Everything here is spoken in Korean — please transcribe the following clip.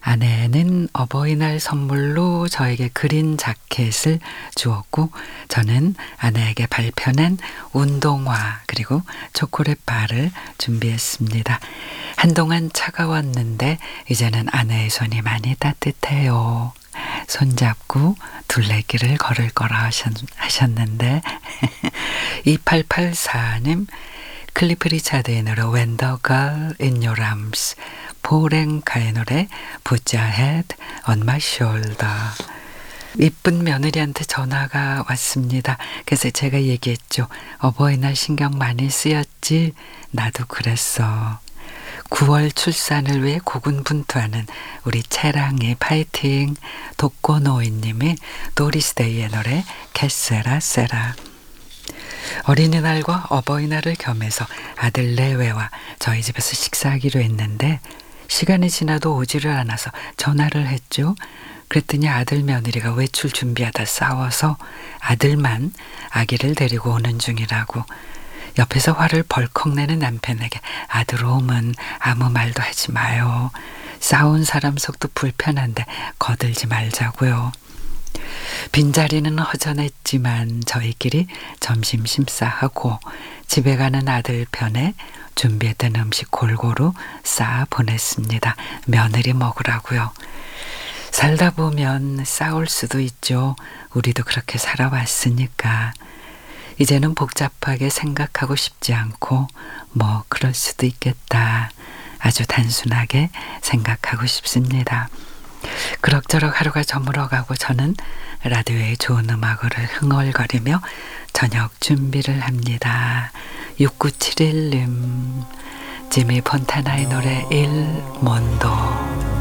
아내는 어버이날 선물로 저에게 그린 자켓을 주었고 저는 아내에게 발편한 운동화 그리고 초콜릿 바를 준비했습니다. 한동안 차가웠는데 이제는 아내의 손이 많이 따뜻해요. 손잡고 둘레길을 걸을 거라 하셨는데 2884님 클리프 리차드의 노래 When the Girl in Your Arms, 포랭카의 노래 Put Your Head on My Shoulder. 이쁜 며느리한테 전화가 왔습니다. 그래서 제가 얘기했죠. 어버이날 신경 많이 쓰였지? 나도 그랬어. 9월 출산을 위해 고군분투하는 우리 채랑이 파이팅. 독거노인님이 도리스데이의 노래 캐세라 세라. 어린이날과 어버이날을 겸해서 아들 내외와 저희 집에서 식사하기로 했는데 시간이 지나도 오지를 않아서 전화를 했죠. 그랬더니 아들 며느리가 외출 준비하다 싸워서 아들만 아기를 데리고 오는 중이라고. 옆에서 화를 벌컥 내는 남편에게 아들 오면 아무 말도 하지 마요. 싸운 사람 속도 불편한데 거들지 말자고요. 빈자리는 허전했지만 저희끼리 점심 심사하고 집에 가는 아들 편에 준비했던 음식 골고루 싸 보냈습니다. 며느리 먹으라고요. 살다 보면 싸울 수도 있죠. 우리도 그렇게 살아왔으니까. 이제는 복잡하게 생각하고 싶지 않고 뭐 그럴 수도 있겠다. 아주 단순하게 생각하고 싶습니다. 그럭저럭 하루가 저물어가고 저는 라디오에 좋은 음악을 흥얼거리며 저녁 준비를 합니다. 6971님 지미 폰타나의 노래 일 몬도